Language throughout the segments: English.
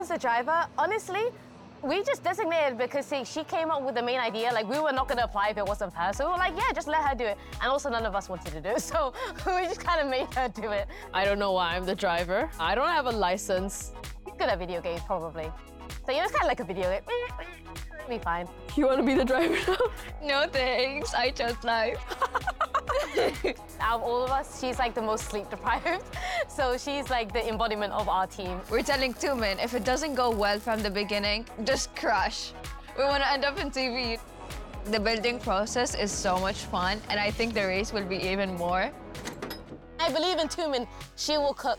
As a driver, honestly, we just designated because see, she came up with the main idea. Like, we were not going to apply if it wasn't her. So we were like, yeah, just let her do it. And also, none of us wanted to do it. So we just kind of made her do it. I don't know why I'm the driver. I don't have a license. You're good at video games, probably. So you're just kind of like a video game. It'll be fine. You want to be the driver now? No thanks. I chose life. Out of all of us, she's like the most sleep deprived. So she's like the embodiment of our team. We're telling Tumin, if it doesn't go well from the beginning, just crash. We want to end up in TV. The building process is so much fun, and I think the race will be even more. I believe in Tumin. She will cook.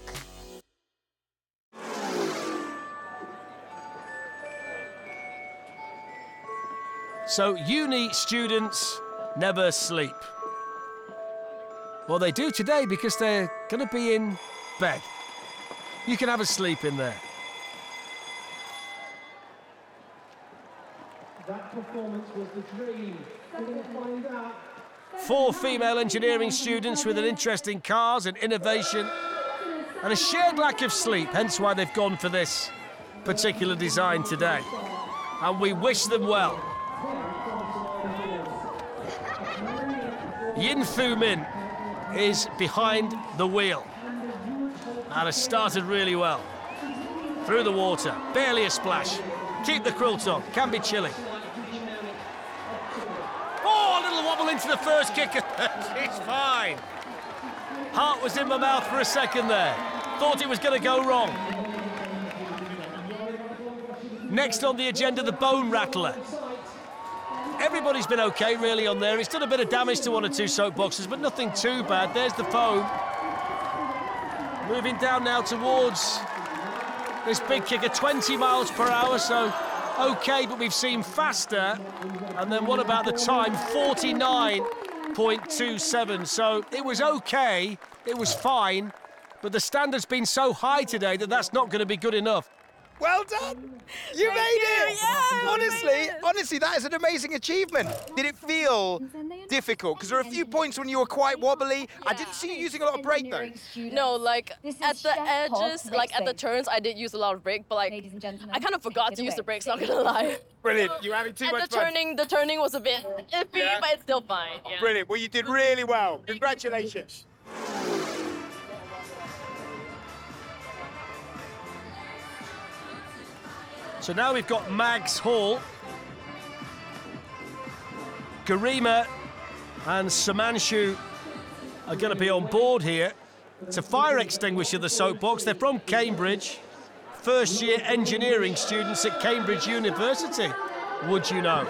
So uni students never sleep. Well, they do today because they're going to be in bed. You can have a sleep in there. That performance was the dream. We're going to find out. 4 female engineering students with an interest in cars and innovation and a shared lack of sleep, hence why they've gone for this particular design today. And we wish them well. Yin Fu Min is behind the wheel and has started really well. Through the water, barely a splash. Keep the quilt on, can be chilly. Oh, a little wobble into the first kick. It's fine. Heart was in my mouth for a second there. Thought it was going to go wrong. Next on the agenda, the Bone Rattler. Everybody's been okay, really, on there. It's done a bit of damage to 1 or 2 soapboxes, but nothing too bad. There's the foam. Moving down now towards this big kicker, 20 miles per hour, so okay, but we've seen faster. And then what about the time? 49.27. So it was okay, it was fine, but the standard's been so high today that that's not going to be good enough. Well done! You made it! Yeah, honestly, that is an amazing achievement. Did it feel difficult? Because there are a few points when you were quite wobbly. I didn't see you using a lot of brake, though. No, like, at the edges, like, at the turns, I did use a lot of brake, but, like, I kind of forgot to use the brakes, not gonna lie. Brilliant. You're having too much fun. The turning was a bit iffy, but it's still fine. Yeah. Brilliant. Well, you did really well. Congratulations. So now we've got Mags Hall, Garima and Sumanshu are going to be on board here. It's a fire extinguisher, the soapbox. They're from Cambridge, first-year engineering students at Cambridge University, would you know?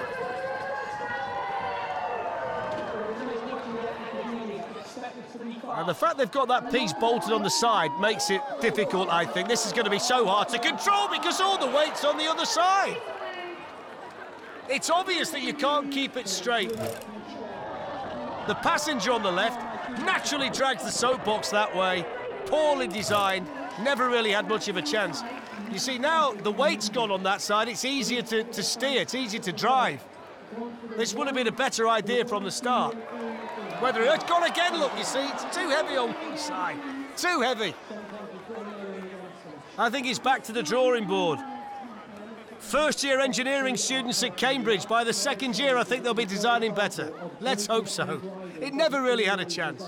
And the fact they've got that piece bolted on the side makes it difficult, I think. This is going to be so hard to control because all the weight's on the other side. It's obvious that you can't keep it straight. The passenger on the left naturally drags the soapbox that way. Poorly designed, never really had much of a chance. You see, now the weight's gone on that side, it's easier to steer, it's easier to drive. This would have been a better idea from the start. Whether it's gone again, look, you see, it's too heavy on one side. Too heavy. I think it's back to the drawing board. First-year engineering students at Cambridge. By the second year, I think they'll be designing better. Let's hope so. It never really had a chance.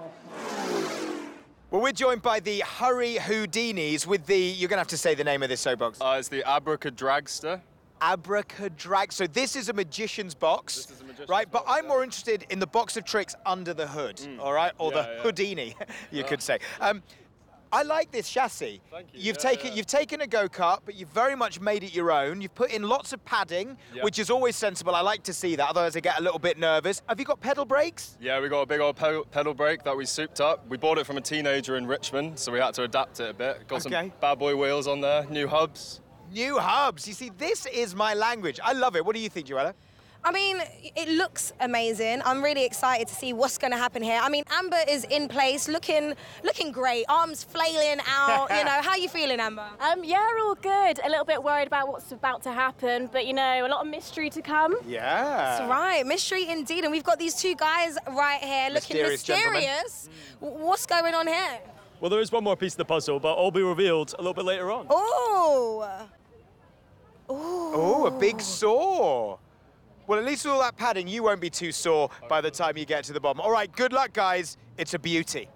Well, we're joined by the Hurry Houdinis with the... You're going to have to say the name of this soapbox. It's the Abracadragster. Abracadrag. So this is a magician's box, right? But I'm more interested in the box of tricks under the hood, all right? Or the Houdini, you could say. I like this chassis. Thank you. You've taken a go-kart, but you've very much made it your own. You've put in lots of padding, which is always sensible. I like to see that, otherwise I get a little bit nervous. Have you got pedal brakes? Yeah, we got a big old pedal brake that we souped up. We bought it from a teenager in Richmond, so we had to adapt it a bit. Got some bad boy wheels on there, new hubs. New hubs. You see, this is my language. I love it. What do you think, Joella? I mean, it looks amazing. I'm really excited to see what's going to happen here. I mean, Amber is in place, looking great, arms flailing out. You know, how are you feeling, Amber? Yeah, all good. A little bit worried about what's about to happen, but you know, a lot of mystery to come. Yeah. That's right, mystery indeed. And we've got these two guys right here looking mysterious. What's going on here? Well, there is one more piece of the puzzle, but all be revealed a little bit later on. Oh! Oh, a big saw. Well, at least with all that padding, you won't be too sore by the time you get to the bottom. All right, good luck, guys. It's a beauty.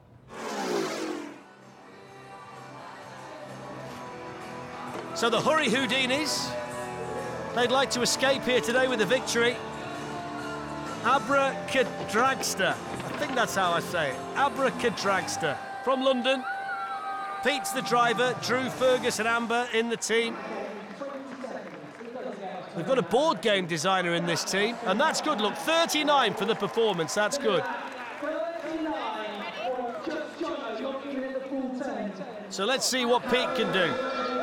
So the Hurry Houdinis, they'd like to escape here today with a victory. Abracadabra. I think that's how I say it. Abracadabra. From London, Pete's the driver, Drew, Fergus and Amber in the team. We've got a board game designer in this team, and that's good. Look, 39 for the performance, that's good. So let's see what Pete can do.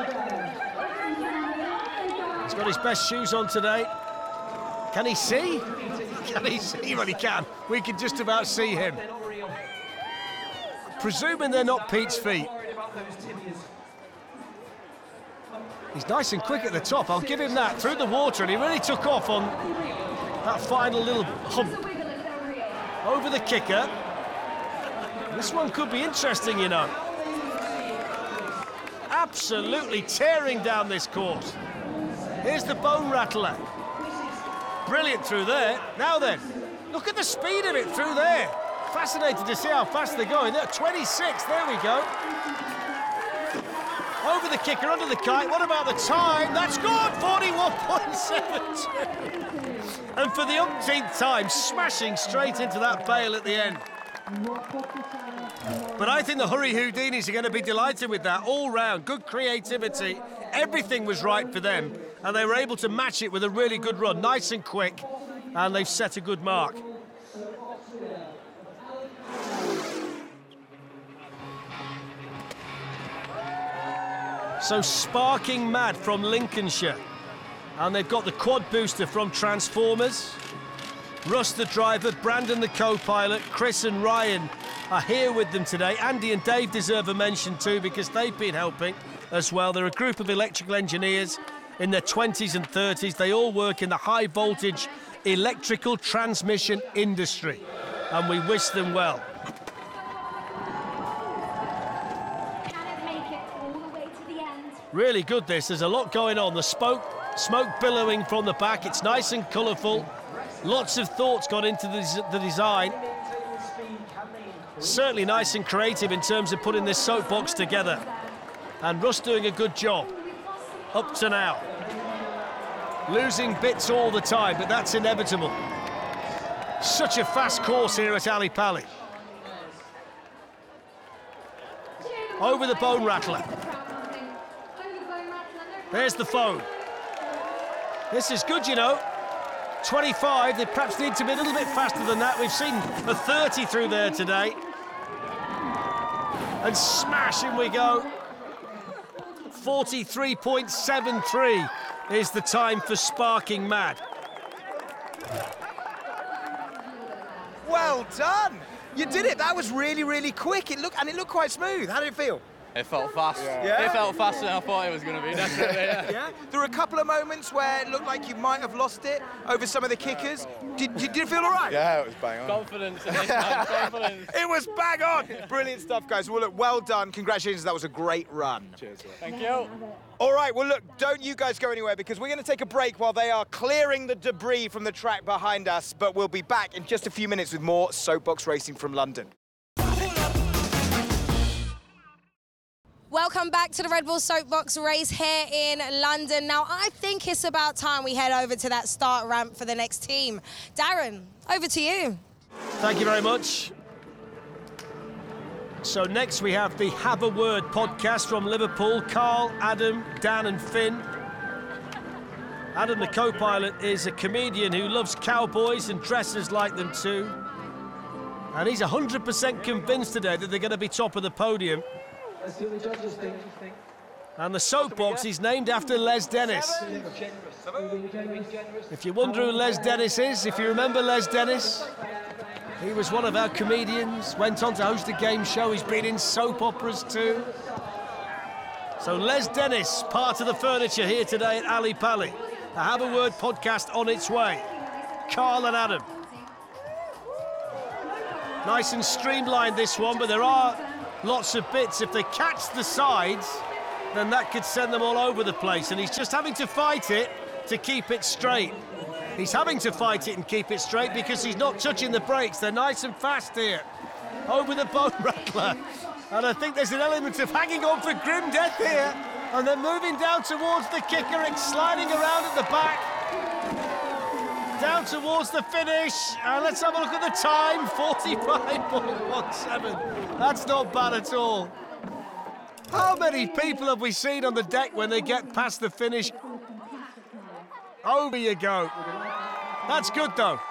He's got his best shoes on today. Can he see? Can he see? Well, he can. We can just about see him. Presuming they're not Pete's feet. He's nice and quick at the top, I'll give him that. Through the water, and he really took off on that final little hump. Over the kicker. This one could be interesting, you know. Absolutely tearing down this course. Here's the bone rattler. Brilliant through there. Now then, look at the speed of it through there. Fascinated to see how fast they're going. They're 26, there we go. Over the kicker, under the kite. What about the time? That's good, 41.72. And for the umpteenth time, smashing straight into that bail at the end. But I think the Hurry Houdinis are going to be delighted with that. All round, good creativity. Everything was right for them. And they were able to match it with a really good run. Nice and quick. And they've set a good mark. So Sparking Mad from Lincolnshire. And they've got the quad booster from Transformers. Russ the driver, Brandon the co-pilot, Chris and Ryan are here with them today. Andy and Dave deserve a mention too because they've been helping as well. They're a group of electrical engineers in their 20s and 30s. They all work in the high voltage electrical transmission industry. And we wish them well. Really good this, there's a lot going on. The smoke billowing from the back, it's nice and colourful. Lots of thoughts got into the design. Certainly nice and creative in terms of putting this soapbox together. And Russ doing a good job, up to now. Losing bits all the time, but that's inevitable. Such a fast course here at Ali Pali. Over the bone rattler. There's the phone. This is good, you know. 25, they perhaps need to be a little bit faster than that. We've seen a 30 through there today. And smash, in we go. 43.73 is the time for Sparking Mad. Well done. You did it. That was really, really quick. It looked quite smooth. How did it feel? It felt fast. Yeah. It felt faster than I thought it was going to be, definitely, yeah. Yeah? There were a couple of moments where it looked like you might have lost it over some of the kickers. Did it feel all right? Yeah, it was bang on. Confidence in this man, confidence. It was bang on. Brilliant stuff, guys. Well, look, well done. Congratulations. That was a great run. Cheers. Thank you. All right, well, look, don't you guys go anywhere because we're going to take a break while they are clearing the debris from the track behind us, but we'll be back in just a few minutes with more Soapbox Racing from London. Welcome back to the Red Bull Soapbox race here in London. Now, I think it's about time we head over to that start ramp for the next team. Darren, over to you. Thank you very much. So next we have the Have a Word podcast from Liverpool. Carl, Adam, Dan and Finn. Adam, the co-pilot, is a comedian who loves cowboys and dresses like them too. And he's 100% convinced today that they're going to be top of the podium. Let's see what the judges think. And the soapbox is named after Les Dennis. If you wonder who Les Dennis is, if you remember Les Dennis, he was one of our comedians, went on to host a game show, he's been in soap operas too. So Les Dennis, part of the furniture here today at Ali Pali. The Have a Word podcast on its way. Carl and Adam. Nice and streamlined this one, but there are lots of bits. If they catch the sides, then that could send them all over the place. And he's just having to fight it to keep it straight. He's having to fight it and keep it straight because he's not touching the brakes. They're nice and fast here. Over the Bone Rattler. And I think there's an element of hanging on for grim death here. And they're moving down towards the kicker. It's sliding around at the back. Down towards the finish. And let's have a look at the time. 45.17. That's not bad at all. How many people have we seen on the deck when they get past the finish? Over you go. That's good, though.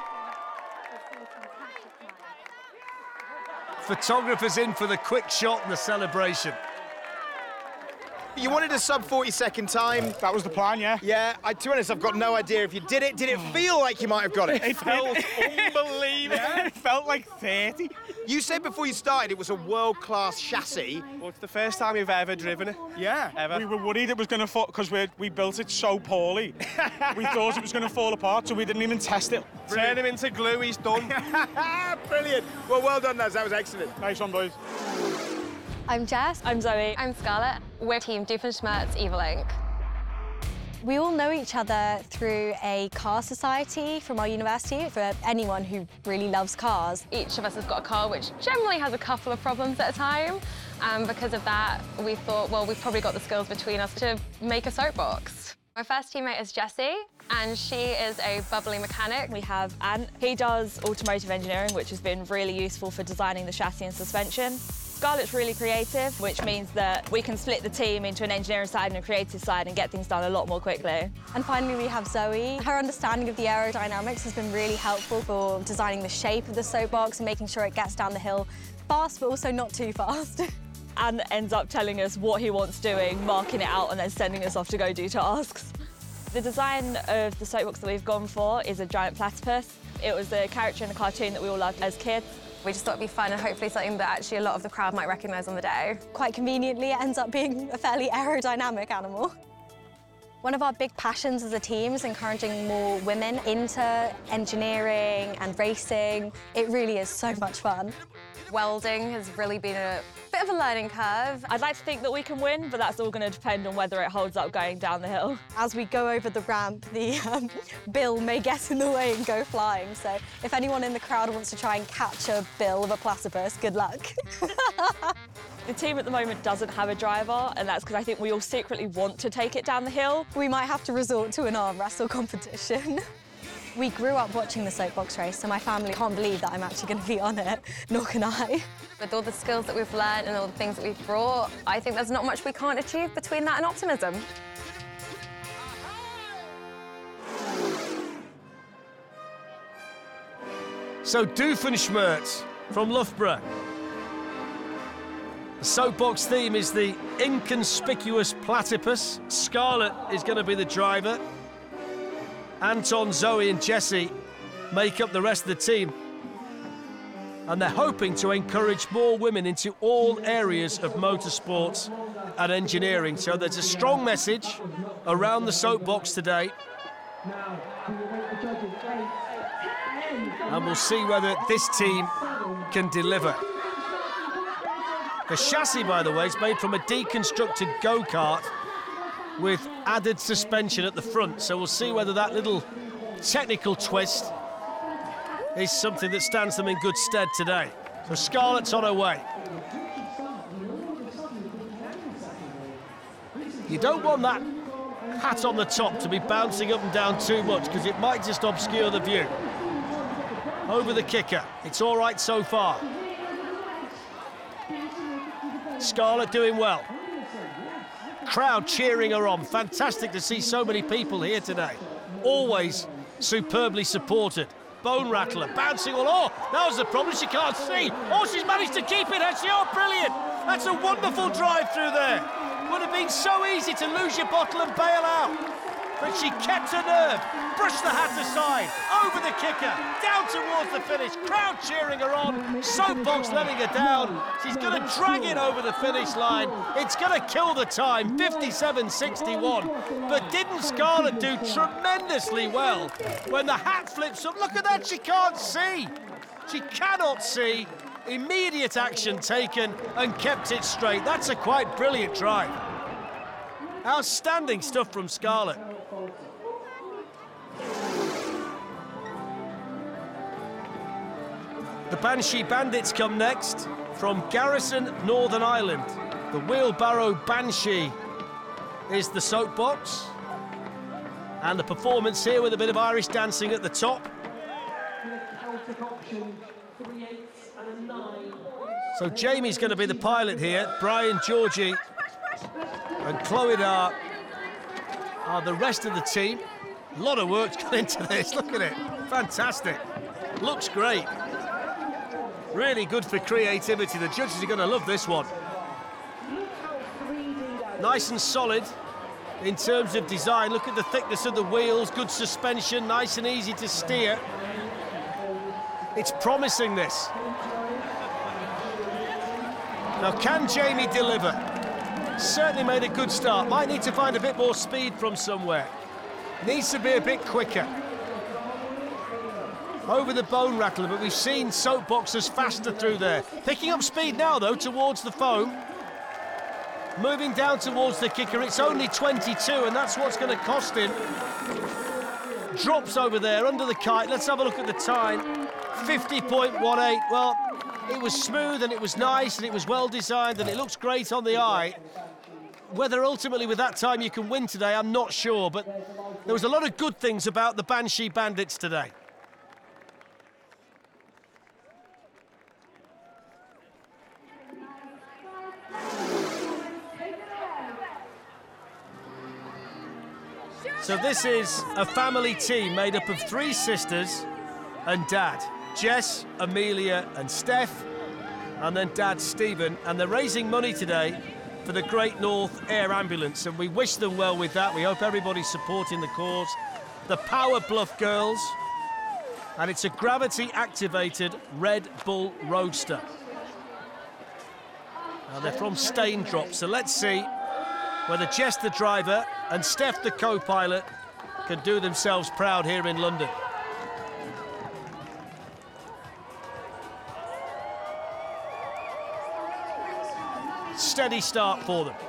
Photographers in for the quick shot and the celebration. You wanted a sub 40-second time. That was the plan, yeah. Yeah, to be honest, I've got no idea if you did it. Did it feel like you might have got it? It felt unbelievable. Yeah. It felt like 30. You said before you started it was a world-class chassis. Well, it's the first time we've ever driven it. Yeah. Ever. We were worried it was going to fall because we built it so poorly. We thought it was going to fall apart, so we didn't even test it. Turn him into glue, he's done. Brilliant. Well done, lads. That was excellent. Nice one, boys. I'm Jess. I'm Zoe. I'm Scarlett. We're Team Doofenshmirtz Evil Inc. We all know each other through a car society from our university for anyone who really loves cars. Each of us has got a car which generally has a couple of problems at a time. And because of that, we thought, well, we've probably got the skills between us to make a soapbox. My first teammate is Jessie, and she is a bubbly mechanic. We have Ant. He does automotive engineering, which has been really useful for designing the chassis and suspension. Scarlett's really creative, which means that we can split the team into an engineering side and a creative side and get things done a lot more quickly. And finally, we have Zoe. Her understanding of the aerodynamics has been really helpful for designing the shape of the soapbox and making sure it gets down the hill fast, but also not too fast. And ends up telling us what he wants doing, marking it out, and then sending us off to go do tasks. The design of the soapbox that we've gone for is a giant platypus. It was a character in a cartoon that we all loved as kids. We just thought it'd be fun and hopefully something that actually a lot of the crowd might recognise on the day. Quite conveniently, it ends up being a fairly aerodynamic animal. One of our big passions as a team is encouraging more women into engineering and racing. It really is so much fun. Welding has really been a bit of a learning curve. I'd like to think that we can win, but that's all going to depend on whether it holds up going down the hill. As we go over the ramp, the bill may get in the way and go flying. So if anyone in the crowd wants to try and catch a bill of a platypus, good luck. The team at the moment doesn't have a driver, and that's because I think we all secretly want to take it down the hill. We might have to resort to an arm wrestle competition. We grew up watching the soapbox race, so my family can't believe that I'm actually going to be on it, nor can I. With all the skills that we've learned and all the things that we've brought, I think there's not much we can't achieve between that and optimism. So Doofenshmirtz from Loughborough. The soapbox theme is the inconspicuous platypus. Scarlett is going to be the driver. Anton, Zoe and Jessie make up the rest of the team. And they're hoping to encourage more women into all areas of motorsports and engineering. So there's a strong message around the soapbox today. And we'll see whether this team can deliver. The chassis, by the way, is made from a deconstructed go-kart with added suspension at the front, so we'll see whether that little technical twist is something that stands them in good stead today. So Scarlett's on her way. You don't want that hat on the top to be bouncing up and down too much because it might just obscure the view. Over the kicker. It's all right so far. Scarlett doing well. Crowd cheering her on. Fantastic to see so many people here today. Always superbly supported. Bone Rattler bouncing all. Oh, that was the problem. She can't see. Oh, she's managed to keep it, has she? Oh, brilliant. That's a wonderful drive through there. Would have been so easy to lose your bottle and bail out. But she kept her nerve, brushed the hat aside, over the kicker, down towards the finish, crowd cheering her on, soapbox letting her down. She's going to drag it over the finish line. It's going to kill the time, 57.61. But didn't Scarlett do tremendously well when the hat flips up? Look at that, she can't see. She cannot see. Immediate action taken and kept it straight. That's a quite brilliant drive. Outstanding stuff from Scarlett. The Banshee Bandits come next from Garrison, Northern Ireland. The Wheelbarrow Banshee is the soapbox. And the performance here with a bit of Irish dancing at the top. So Jamie's going to be the pilot here. Brian Georgie and Chloe are the rest of the team. A lot of work's gone into this. Look at it. Fantastic. Looks great. Really good for creativity. The judges are going to love this one. Nice and solid in terms of design. Look at the thickness of the wheels. Good suspension. Nice and easy to steer. It's promising, this. Now, can Jamie deliver? Certainly made a good start. Might need to find a bit more speed from somewhere. Needs to be a bit quicker. Over the bone rattler, but we've seen soapboxers faster through there. Picking up speed now, though, towards the foam. Moving down towards the kicker. It's only 22, and that's what's going to cost him. Drops over there under the kite. Let's have a look at the time. 50.18. Well, it was smooth and it was nice and it was well designed and it looks great on the eye. Whether ultimately with that time you can win today, I'm not sure, but there was a lot of good things about the Banshee Bandits today. So this is a family team made up of 3 sisters and Dad. Jess, Amelia and Steph, and then Dad Stephen, and they're raising money today for the Great North Air Ambulance, and we wish them well with that. We hope everybody's supporting the cause. The Power Bluff Girls, and it's a gravity-activated Red Bull Roadster. Now they're from Staindrop, so let's see whether Jess the driver and Steph the co-pilot can do themselves proud here in London. Steady start for them.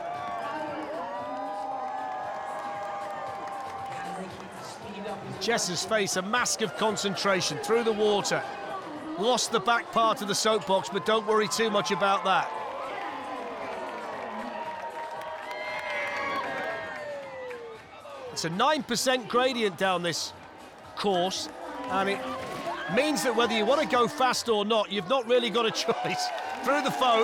Jess's face, a mask of concentration through the water. Lost the back part of the soapbox, but don't worry too much about that. It's a 9% gradient down this course, and it means that whether you want to go fast or not, you've not really got a choice. Through the foam.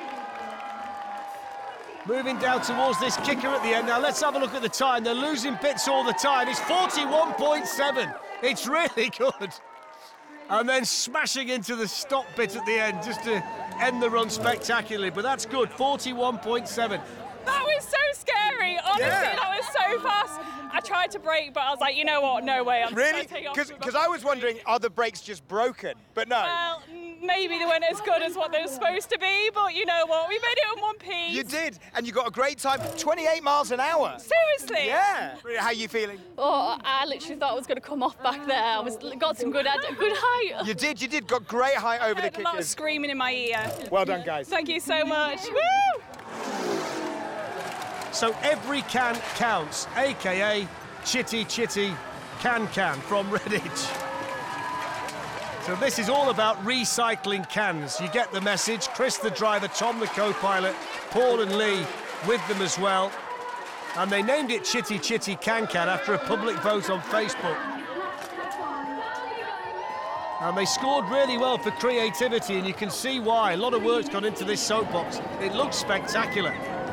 Moving down towards this kicker at the end. Now, let's have a look at the time. They're losing bits all the time. It's 41.7. It's really good. And then smashing into the stop bit at the end just to end the run spectacularly. But that's good, 41.7. That was so scary. Honestly, that was so fast. I tried to brake, but I was like, you know what? No way. I'm really? Just gonna take off. Because I was wondering, are the brakes just broken? But no. Well, maybe they weren't as good as what they were supposed to be, but you know what? We made it in one piece. You did, and you got a great time, 28 miles an hour. Seriously? Yeah. How are you feeling? Oh, I literally thought I was going to come off back there. I got some good height. You did. Got great height over the kickers. A lot of screaming in my ear. Well done, guys. Thank you so much. Woo! So every can counts, a.k.a. Chitty Chitty Can from Redditch. So this is all about recycling cans. You get the message. Chris the driver, Tom the co-pilot, Paul and Lee with them as well. And they named it Chitty Chitty Can after a public vote on Facebook. And they scored really well for creativity, and you can see why. A lot of work's gone into this soapbox. It looks spectacular.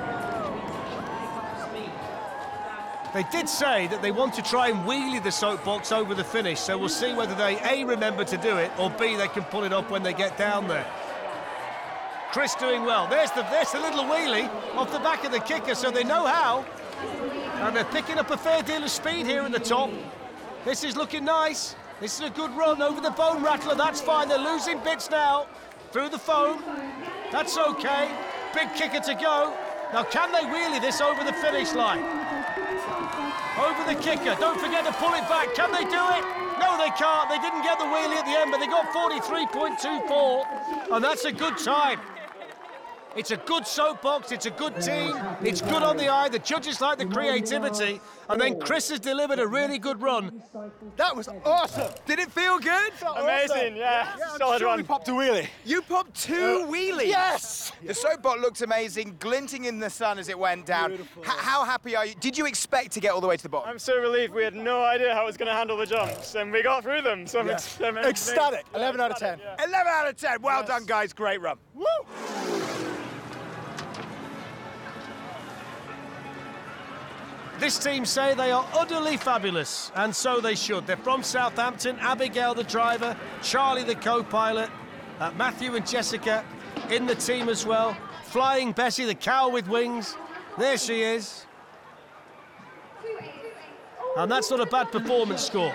They did say that they want to try and wheelie the soapbox over the finish, so we'll see whether they, A, remember to do it, or B, they can pull it off when they get down there. Chris doing well. There's the little wheelie off the back of the kicker, so they know how. And they're picking up a fair deal of speed here at the top. This is looking nice. This is a good run over the bone rattler. That's fine. They're losing bits now. Through the foam. That's okay. Big kicker to go. Now, can they wheelie this over the finish line? Over the kicker. Don't forget to pull it back. Can they do it? No, they can't. They didn't get the wheelie at the end, but they got 43.24, and that's a good time. It's a good soapbox, it's a good team, it's good on the eye, the judges like the creativity, and then Chris has delivered a really good run. That was awesome. Did it feel good? Amazing, awesome. yeah. Solid Sure run. we popped a wheelie. You popped 2 wheelies. Yes! The soapbox looked amazing, glinting in the sun as it went down. How happy are you? Did you expect to get all the way to the bottom? I'm so relieved. We had no idea how it was going to handle the jumps, and we got through them. So I'm ecstatic. 11 out of 10. Yeah. 11 out of 10. Well done, guys. Great run. Woo! This team say they are utterly fabulous, and so they should. They're from Southampton. Abigail, the driver, Charlie, the co-pilot, Matthew and Jessica in the team as well. Flying Bessie, the cow with wings. There she is. And that's not a bad performance score.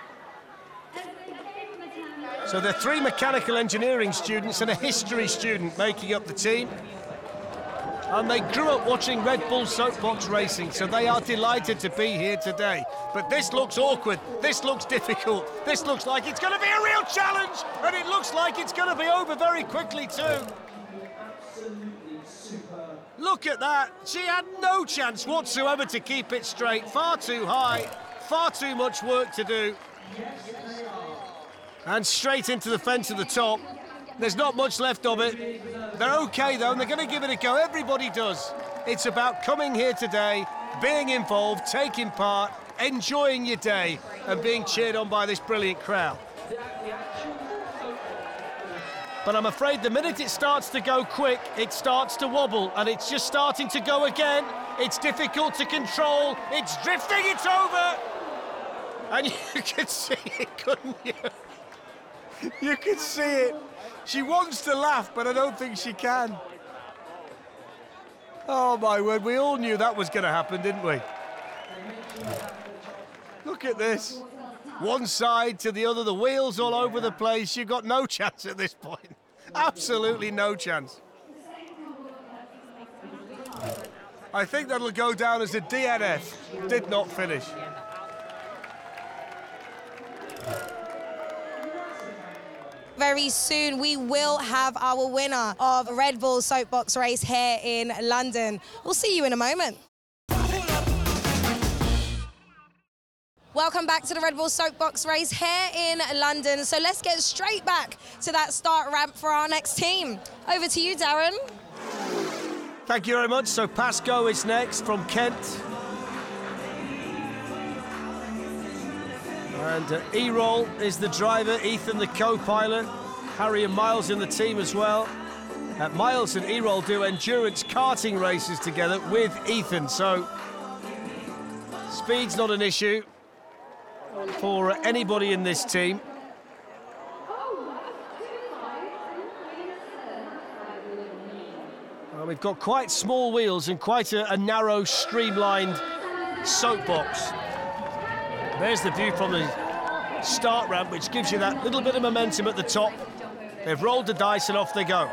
So there are 3 mechanical engineering students and a history student making up the team. And they grew up watching Red Bull soapbox racing, so they are delighted to be here today. But this looks awkward, this looks difficult, this looks like it's going to be a real challenge, and it looks like it's going to be over very quickly too. Look at that, she had no chance whatsoever to keep it straight, far too high, far too much work to do. And straight into the fence at the top. There's not much left of it. They're okay, though, and they're going to give it a go. Everybody does. It's about coming here today, being involved, taking part, enjoying your day, and being cheered on by this brilliant crowd. But I'm afraid the minute it starts to go quick, it starts to wobble, and it's just starting to go again. It's difficult to control. It's drifting, it's over. And you could see it, couldn't you? You could see it. She wants to laugh, but I don't think she can. Oh, my word, we all knew that was going to happen, didn't we? Look at this. One side to the other, the wheels all over the place. You've got no chance at this point. Absolutely no chance. I think that'll go down as a DNF. Did not finish. Very soon we will have our winner of Red Bull Soapbox Race here in London. We'll see you in a moment. Welcome back to the Red Bull Soapbox Race here in London. So let's get straight back to that start ramp for our next team. Over to you, Darren. Thank you very much. So Pascoe is next from Kent. And Errol is the driver, Ethan the co-pilot, Harry and Miles in the team as well. Miles and Errol do endurance karting races together with Ethan, so speed's not an issue for anybody in this team. Well, we've got quite small wheels and quite a narrow, streamlined soapbox. There's the view from the start ramp, which gives you that little bit of momentum at the top. They've rolled the dice and off they go.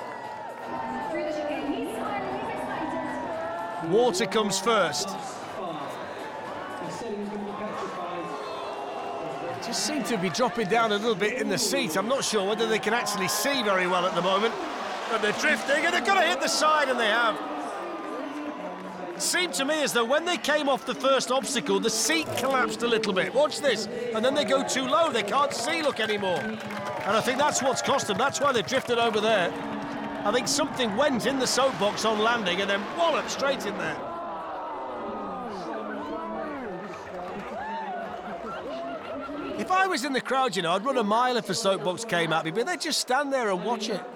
Water comes first. Just seem to be dropping down a little bit in the seat. I'm not sure whether they can actually see very well at the moment. But they're drifting and they're going to hit the side, and they have. It seemed to me as though when they came off the first obstacle, the seat collapsed a little bit. Watch this. And then they go too low. They can't see, look, anymore. And I think that's what's cost them. That's why they drifted over there. I think something went in the soapbox on landing and then walloped straight in there. If I was in the crowd, you know, I'd run a mile if a soapbox came at me, but they'd just stand there and watch it.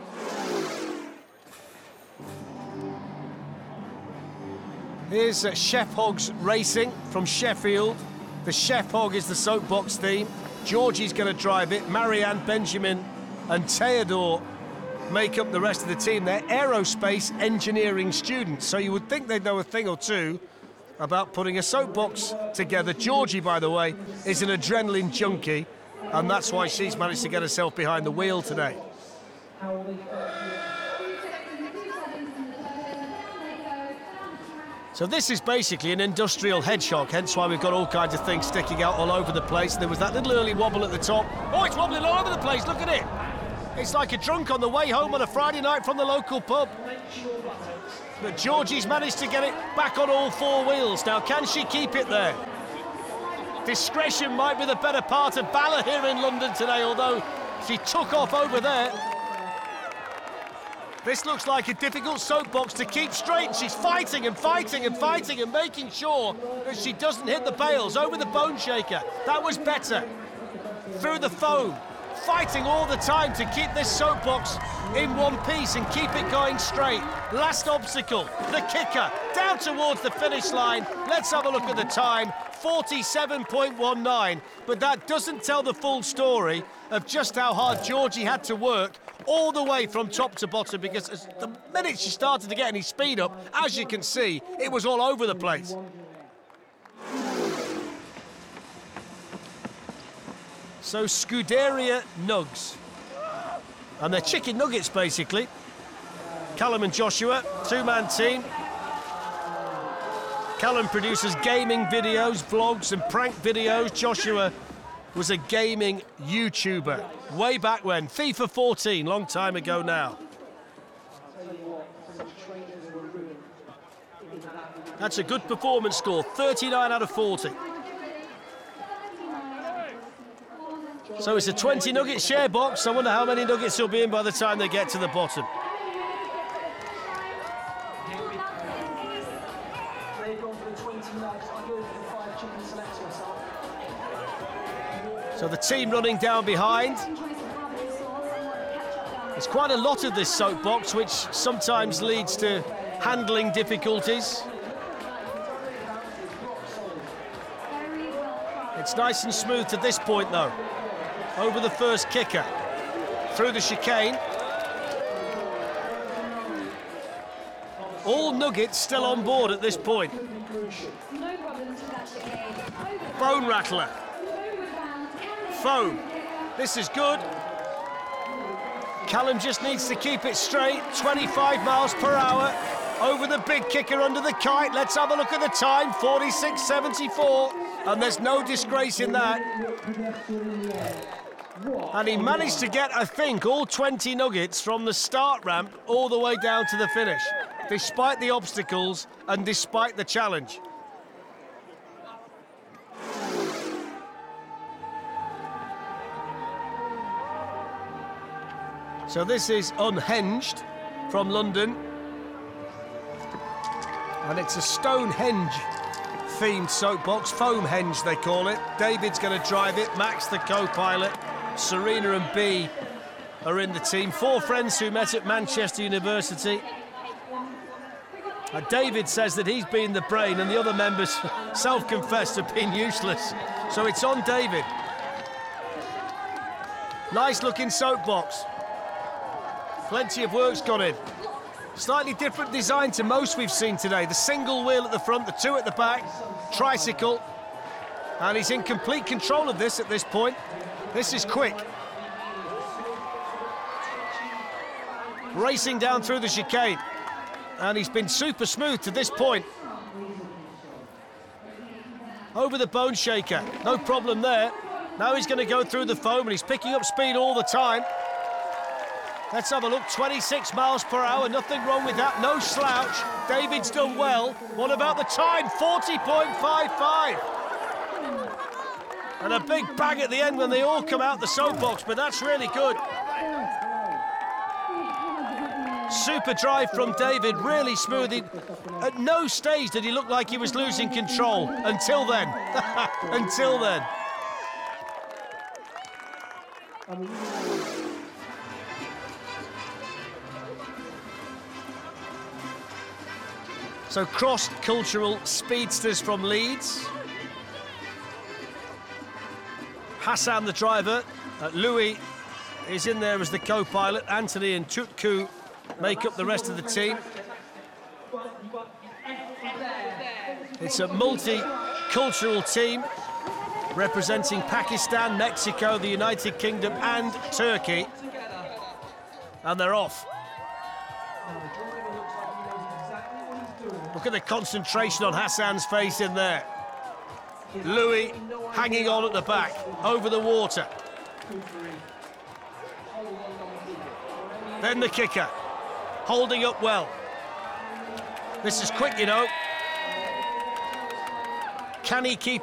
Here's Chef Hog's Racing from Sheffield. The Chef Hog is the soapbox theme. Georgie's going to drive it. Marianne, Benjamin and Theodore make up the rest of the team. They're aerospace engineering students, so you would think they'd know a thing or two about putting a soapbox together. Georgie, by the way, is an adrenaline junkie, and that's why she's managed to get herself behind the wheel today. So this is basically an industrial hedgehog, hence why we've got all kinds of things sticking out all over the place. There was that little early wobble at the top. Oh, it's wobbling all over the place, look at it. It's like a drunk on the way home on a Friday night from the local pub. But Georgie's managed to get it back on all four wheels. Now, can she keep it there? Discretion might be the better part of valour here in London today, although she took off over there. This looks like a difficult soapbox to keep straight. She's fighting and fighting and fighting and making sure that she doesn't hit the bales. Over the bone shaker. That was better. Through the foam. Fighting all the time to keep this soapbox in one piece and keep it going straight. Last obstacle, the kicker, down towards the finish line. Let's have a look at the time, 47.19. But that doesn't tell the full story of just how hard Georgie had to work all the way from top to bottom, because the minute she started to get any speed up, as you can see, it was all over the place. So Scuderia Nugs. And they're chicken nuggets, basically. Callum and Joshua, two-man team. Callum produces gaming videos, vlogs and prank videos. Joshua was a gaming YouTuber way back when. FIFA 14, long time ago now. That's a good performance score, 39 out of 40. So it's a 20 nugget share box. I wonder how many nuggets will be in by the time they get to the bottom. So the team running down behind. There's quite a lot of this soapbox, which sometimes leads to handling difficulties. It's nice and smooth to this point, though. Over the first kicker, through the chicane. All nuggets still on board at this point. Bone rattler. Foam. This is good. Callum just needs to keep it straight. 25 miles per hour. Over the big kicker under the kite. Let's have a look at the time. 46.74. And there's no disgrace in that. And he managed to get, I think, all 20 nuggets from the start ramp all the way down to the finish, despite the obstacles and despite the challenge. So this is Unhinged from London. And it's a Stonehenge-themed soapbox, Foamhenge they call it. David's going to drive it, Max the co-pilot. Serena and B are in the team. Four friends who met at Manchester University. David says that he's been the brain and the other members self-confessed have been useless. So it's on David. Nice looking soapbox. Plenty of work's gone in. Slightly different design to most we've seen today. The single wheel at the front, the two at the back, tricycle. And he's in complete control of this at this point. This is quick. Racing down through the chicane. And he's been super smooth to this point. Over the bone shaker, no problem there. Now he's going to go through the foam and he's picking up speed all the time. Let's have a look, 26 miles per hour, nothing wrong with that, no slouch. David's done well. What about the time? 40.55. And a big bang at the end when they all come out the soapbox, but that's really good. Super drive from David, really smooth. At no stage did he look like he was losing control, until then. Until then. So cross-cultural speedsters from Leeds. Hassan, the driver. Louis is in there as the co-pilot. Anthony and Tutku make up the rest of the team. It's a multi-cultural team representing Pakistan, Mexico, the United Kingdom and Turkey. And they're off. Look at the concentration on Hassan's face in there. Louis hanging on at the back, over the water. Then the kicker, holding up well. This is quick, you know. Can he keep